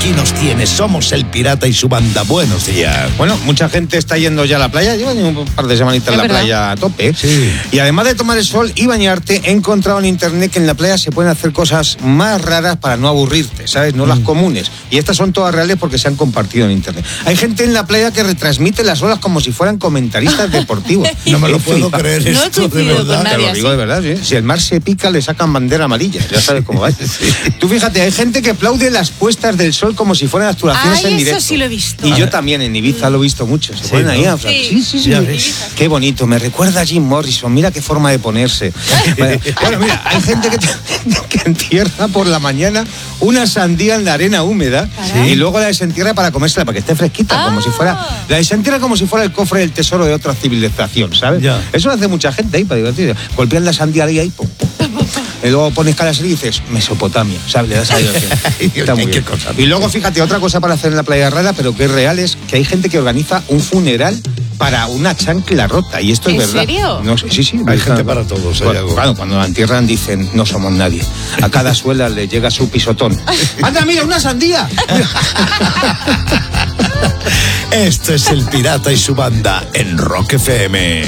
aquí nos tienes. Somos el Pirata y su banda. Buenos días. Bueno, mucha gente está yendo ya a la playa. Llevan un par de semanitas en la playa a tope. Sí. Y además de tomar el sol y bañarte, he encontrado en internet que en la playa se pueden hacer cosas más raras para no aburrirte, ¿sabes? No las comunes. Y estas son todas reales porque se han compartido en internet. Hay gente en la playa que retransmite las olas como si fueran comentaristas deportivos. No me lo puedo creer No esto, he de verdad. con Te lo digo de verdad, ¿sí? Si el mar se pica, le sacan bandera amarilla. Ya sabes cómo va. Sí. Tú fíjate, hay gente que aplaude las puestas del sol como si fueran actuaciones en directo. Eso sí lo he visto. Y yo también en Ibiza lo he visto mucho. Se ponen ahí a hablar. Sí. Ya ves. Qué bonito, me recuerda a Jim Morrison. Mira qué forma de ponerse. Bueno, mira, hay gente que entierra por la mañana una sandía en la arena húmeda y luego la desentierra para comérsela, para que esté fresquita, como si fuera. La desentierra como si fuera el cofre del tesoro de otra civilización, ¿sabes? Ya. Eso lo hace mucha gente ahí para divertirse. Golpean la sandía ahí, pum, pum. Y luego pones cara serie y dices, Mesopotamia, ¿sabes? Le das a Dios. Está muy bien. Y luego, fíjate, otra cosa para hacer en la playa rara, pero que es real, es que hay gente que organiza un funeral para una chancla rota. Y esto es verdad. ¿En serio? No, sí. Hay gente para todos. Claro, cuando la entierran dicen, no somos nadie. A cada suela le llega su pisotón. ¡Anda, mira, una sandía! Esto es el Pirata y su banda en Rock FM.